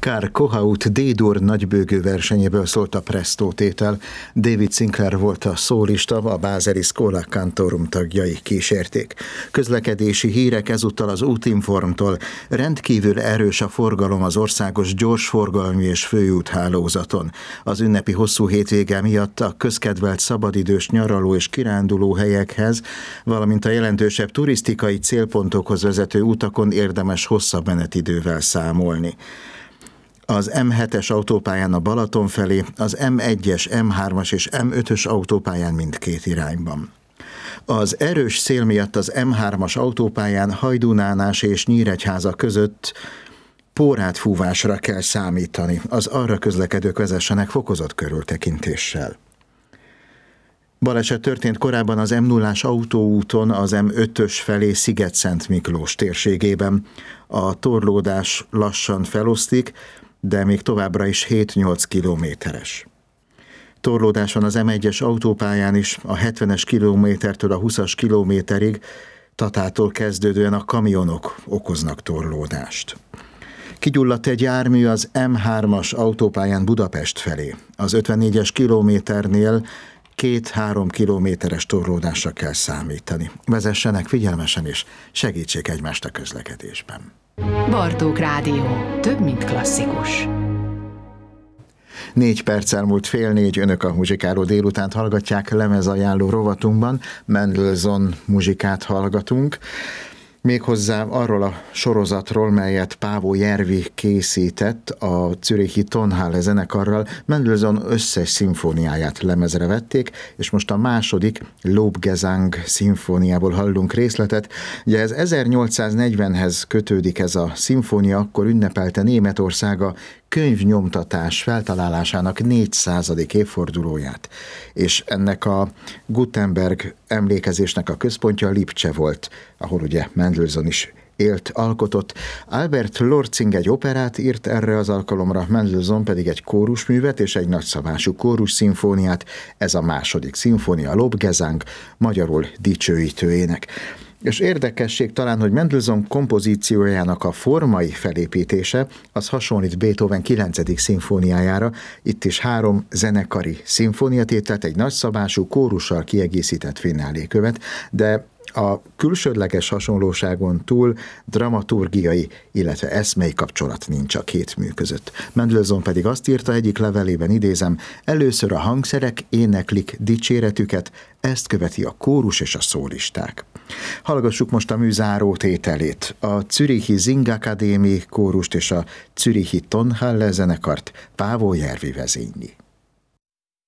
Kár Kohaut D-dur nagybőgő versenyéből szólt a Presto tétel. David Sinclair volt a szólista, a Baseli Schola Cantorum tagjai kísérték. Közlekedési hírek ezúttal az Útinformtól. Rendkívül erős a forgalom az országos gyorsforgalmú és főúthálózaton. Az ünnepi hosszú hétvége miatt a közkedvelt szabadidős nyaraló és kiránduló helyekhez, valamint a jelentősebb turisztikai célpontokhoz vezető utakon érdemes hosszabb menetidővel számolni. Az M7-es autópályán a Balaton felé, az M1-es, M3-as és M5-ös autópályán mindkét irányban. Az erős szél miatt az M3-as autópályán Hajdúnánás és Nyíregyháza között pórátfúvásra kell számítani. Az arra közlekedők vezessenek fokozott körültekintéssel. Baleset történt korábban az M0-ás autóúton az M5-ös felé Sziget-Szent Miklós térségében. A torlódás lassan felosztik, de még továbbra is 7-8 kilométeres. Torlódás van az M1-es autópályán is, a 70-es kilométertől a 20-as kilométerig, Tatától kezdődően a kamionok okoznak torlódást. Kigyulladt egy jármű az M3-as autópályán Budapest felé. Az 54-es kilométernél 2-3 kilométeres torlódásra kell számítani. Vezessenek figyelmesen és segítsék egymást a közlekedésben. Bartók Rádió. Több, mint klasszikus. 4 perccel múlt 3:30, önök a Muzsikáló délutánt hallgatják, lemezajánló rovatunkban Mendelssohn muzsikát hallgatunk. Méghozzá arról a sorozatról, melyet Paavo Järvi készített a zürichi Tonhalle zenekarral. Mendelssohn összes szimfóniáját lemezre vették, és most a második Lobgesang szimfóniából hallunk részletet. Ugye ez 1840-hez kötődik ez a szimfónia, akkor ünnepelte Németország a könyvnyomtatás feltalálásának 400. évfordulóját, és ennek a Gutenberg emlékezésnek a központja Lipcse volt, ahol ugye Mendelssohn is élt, alkotott. Albert Lortzing egy operát írt erre az alkalomra, Mendelssohn pedig egy kórusművet és egy nagyszabású kórus szimfóniát. Ez a második szimfónia, a Lobgesang, magyarul dicsőítő ének. És érdekesség talán, hogy Mendelssohn kompozíciójának a formai felépítése az hasonlít Beethoven 9. szimfóniájára. Itt is 3 zenekari szimfóniatételt, egy nagyszabású kórussal kiegészített finálé követ, de a külsődleges hasonlóságon túl dramaturgiai, illetve eszmei kapcsolat nincs a két mű között. Mendelssohn pedig azt írta egyik levelében, idézem, először a hangszerek éneklik dicséretüket, ezt követi a kórus és a szólisták. Hallgassuk most a mű záró tételét. A Zürichi Singakadémi kórust és a Zürichi Tonhalle zenekart Paavo Järvi vezényli.